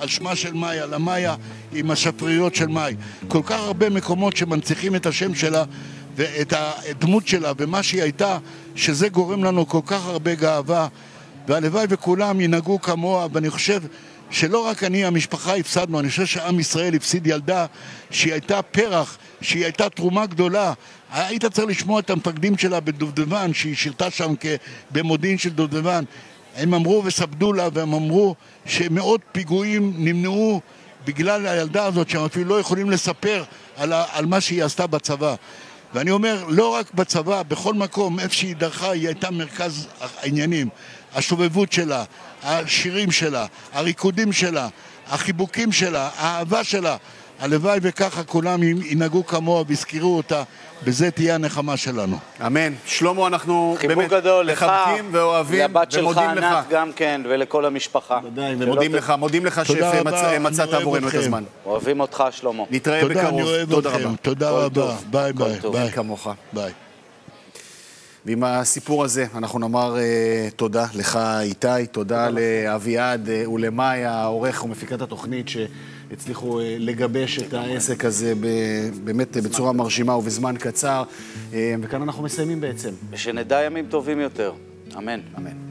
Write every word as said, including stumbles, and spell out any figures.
על שמה של מאיה, למאיה עם השפריות של מאי. כל כך הרבה מקומות שמנציחים את השם שלה ואת הדמות שלה ומה שהיא הייתה, שזה גורם לנו כל כך הרבה גאווה, והלוואי וכולם ינהגו כמוה. ואני חושב שלא רק אני, המשפחה הפסדנו, אני חושב שעם ישראל הפסיד ילדה שהיא הייתה פרח, שהיא הייתה תרומה גדולה. היית צריך לשמוע את המפקדים שלה בדובדבן, שהיא שירתה שם במודיעין של דובדבן. הם אמרו וסבדו לה, והם אמרו שמאות פיגועים נמנעו בגלל הילדה הזאת, שהם אפילו לא יכולים לספר על, על מה שהיא עשתה בצבא. ואני אומר, לא רק בצבא, בכל מקום, איפה שהיא דרכה, היא הייתה מרכז העניינים. השובבות שלה, השירים שלה, הריקודים שלה, החיבוקים שלה, האהבה שלה. הלוואי וככה כולם ינהגו כמוה ויזכרו אותה, בזה תהיה הנחמה שלנו. אמן. שלמה, אנחנו באמת גדול מחבקים לך, ואוהבים לבת שלך ומודים לך. ענת גם כן, ולכל המשפחה. ודאי, ומודים לך, מודים לך שמצאת עבורנו את הזמן. אוהבים אותך, שלמה. נתראה תודה, בקרוב. אני אוהב תודה אתכם. רבה. תודה רבה. ביי ביי. ביי. כמוך. ביי. ועם הסיפור הזה אנחנו נאמר uh, תודה לך איתי, תודה לאביעד uh, ולמאיה, העורך ומפיקת התוכנית שהצליחו uh, לגבש את העסק הזה באמת uh, בצורה מרשימה ובזמן קצר, uh, וכאן אנחנו מסיימים בעצם. ושנדע ימים טובים יותר. אמן. אמן.